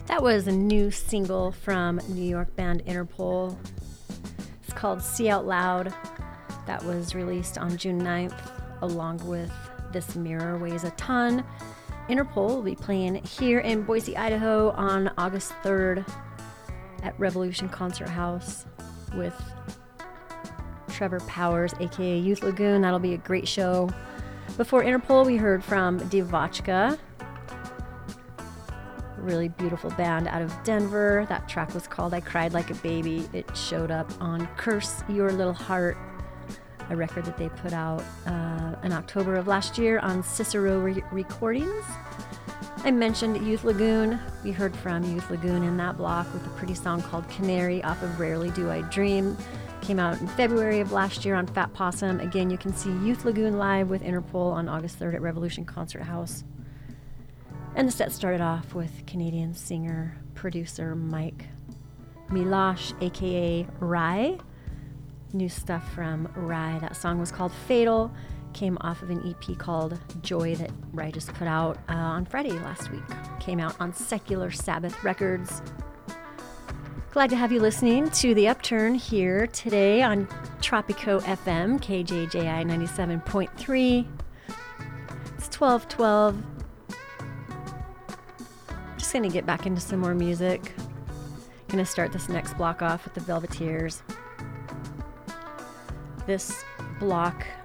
That was a new single from New York band Interpol. It's called See Out Loud. That was released on June 9th, along with This Mirror Weighs a Ton. Interpol will be playing here in Boise, Idaho on August 3rd at Revolution Concert House with Trevor Powers, aka Youth Lagoon. That'll be a great show. Before Interpol, we heard from Devotchka, really beautiful band out of Denver. That track was called I Cried Like a Baby. It showed up on Curse Your Little Heart, a record that they put out in October of last year on Cicero Recordings. I mentioned Youth Lagoon. We heard from Youth Lagoon in that block with a pretty song called Canary off of Rarely Do I Dream. Came out in February of last year on Fat Possum. Again, you can see Youth Lagoon live with Interpol on August 3rd at Revolution Concert House. And the set started off with Canadian singer, producer Mike Milosh, aka Rai. New stuff from Rai. That song was called Fatal. Came off of an EP called Joy that Rai just put out on Friday last week. Came out on Secular Sabbath Records. Glad to have you listening to The Upturn here today on Tropico FM, KJJI 97.3. It's 12:12. Just going to get back into some more music. Going to start this next block off with the Velveteers. This block